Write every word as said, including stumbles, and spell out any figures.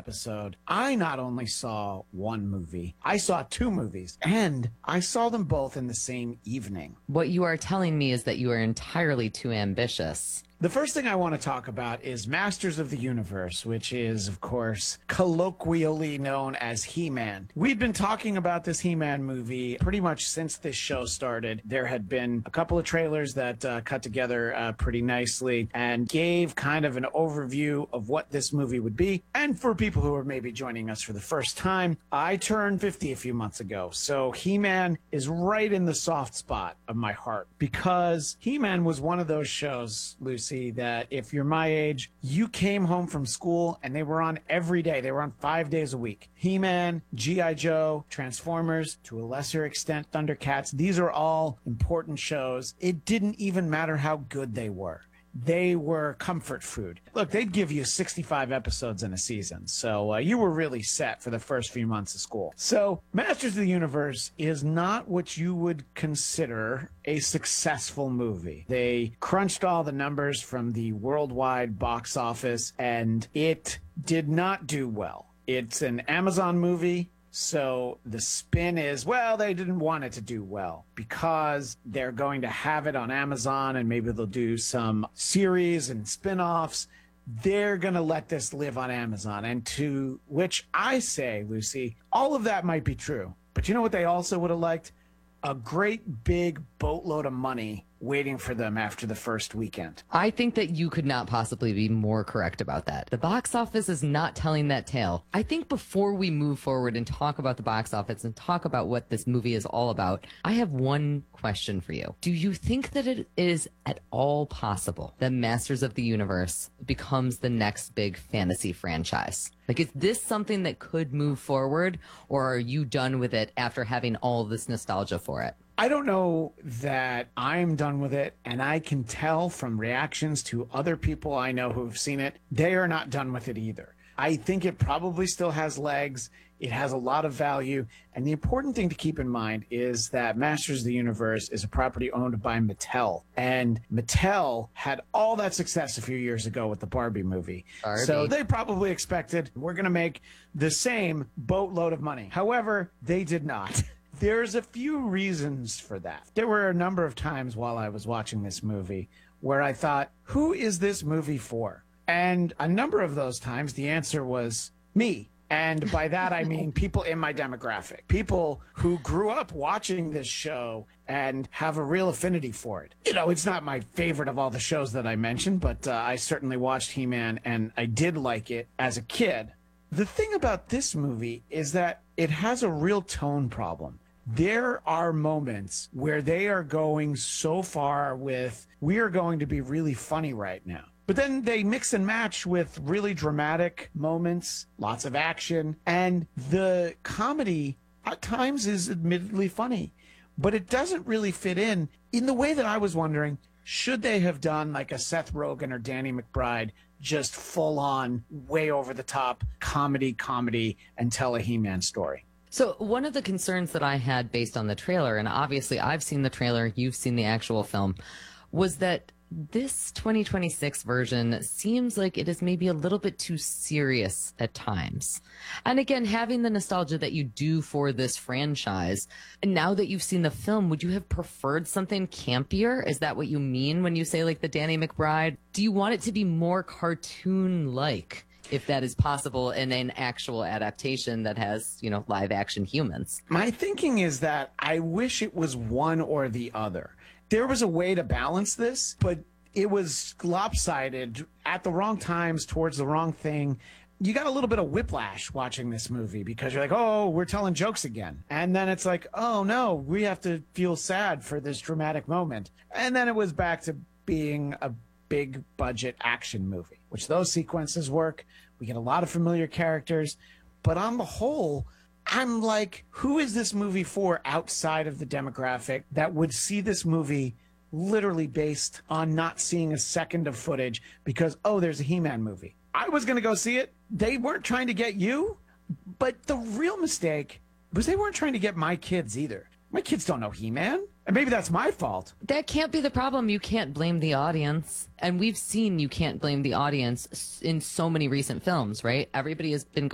episode, I not only saw one movie, I saw two movies, and I saw them both in the same evening. What you are telling me is that you are entirely too ambitious. The first thing I want to talk about is Masters of the Universe, which is, of course, colloquially known as He-Man. We've been talking about this He-Man movie pretty much since this show started. There had been a couple of trailers that uh, cut together uh, pretty nicely and gave kind of an overview of what this movie would be. And for people who are maybe joining us for the first time, I turned fifty a few months ago. So He-Man is right in the soft spot of my heart because He-Man was one of those shows, Lucy, that if you're my age, you came home from school and they were on every day. They were on five days a week. He-Man, G I. Joe, Transformers, to a lesser extent, Thundercats. These are all important shows. It didn't even matter how good they were. They were comfort food. Look, they'd give you sixty-five episodes in a season, so uh, you were really set for the first few months of school. So Masters of the Universe is not what you would consider a successful movie. They crunched all the numbers from the worldwide box office, and it did not do well. It's an Amazon movie. So the spin is, well, they didn't want it to do well because they're going to have it on Amazon and maybe they'll do some series and spin-offs. They're going to let this live on Amazon. And to which I say, Lucy, all of that might be true. But you know what they also would have liked? A great big boatload of money waiting for them after the first weekend. I think that you could not possibly be more correct about that. The box office is not telling that tale. I think before we move forward and talk about the box office and talk about what this movie is all about, I have one question for you. Do you think that it is at all possible that Masters of the Universe becomes the next big fantasy franchise? Like, is this something that could move forward, or are you done with it after having all this nostalgia for it? I don't know that I'm done with it, and I can tell from reactions to other people I know who've seen it, they are not done with it either. I think it probably still has legs. It has a lot of value. And the important thing to keep in mind is that Masters of the Universe is a property owned by Mattel. And Mattel had all that success a few years ago with the Barbie movie. Barbie. So they probably expected, we're going to make the same boatload of money. However, they did not. There's a few reasons for that. There were a number of times while I was watching this movie where I thought, who is this movie for? And a number of those times, the answer was me. And by that, I mean people in my demographic, people who grew up watching this show and have a real affinity for it. You know, it's not my favorite of all the shows that I mentioned, but uh, I certainly watched He-Man and I did like it as a kid. The thing about this movie is that it has a real tone problem. There are moments where they are going so far with, we are going to be really funny right now. But then they mix and match with really dramatic moments, lots of action, and the comedy at times is admittedly funny, but it doesn't really fit in in the way that I was wondering, should they have done like a Seth Rogen or Danny McBride, just full on, way over the top comedy, comedy, and tell a He-Man story? So one of the concerns that I had based on the trailer, and obviously I've seen the trailer, you've seen the actual film, was that this twenty twenty-six version seems like it is maybe a little bit too serious at times. And again, having the nostalgia that you do for this franchise, and now that you've seen the film, would you have preferred something campier? Is that what you mean when you say like the Danny McBride? Do you want it to be more cartoon-like, if that is possible, in an actual adaptation that has, you know, live action humans? My thinking is that I wish it was one or the other. There was a way to balance this, but it was lopsided at the wrong times towards the wrong thing. You got a little bit of whiplash watching this movie because you're like, oh, we're telling jokes again. And then it's like, oh, no, we have to feel sad for this dramatic moment. And then it was back to being a big budget action movie, which those sequences work. We get a lot of familiar characters. But on the whole, I'm like, who is this movie for outside of the demographic that would see this movie literally based on not seeing a second of footage because, oh, there's a He-Man movie? I was going to go see it. They weren't trying to get you. But the real mistake was they weren't trying to get my kids either. My kids don't know He-Man. And maybe that's my fault. That can't be the problem. You can't blame the audience. And we've seen you can't blame the audience in so many recent films, right? Everybody has been